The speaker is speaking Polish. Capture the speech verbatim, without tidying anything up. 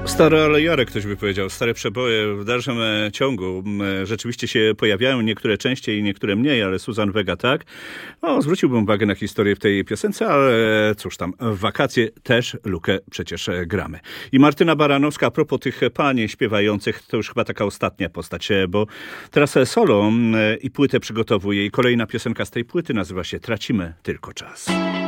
Stare ale jare, ktoś by powiedział. Stare przeboje w dalszym ciągu rzeczywiście się pojawiają, niektóre częściej, niektóre mniej, ale Suzanne Vega tak. No, zwróciłbym uwagę na historię w tej piosence, ale cóż tam, w wakacje też lukę przecież gramy. I Martyna Baranowska, a propos tych pań śpiewających, to już chyba taka ostatnia postać, bo teraz solo i płytę przygotowuje i kolejna piosenka z tej płyty nazywa się Tracimy tylko czas.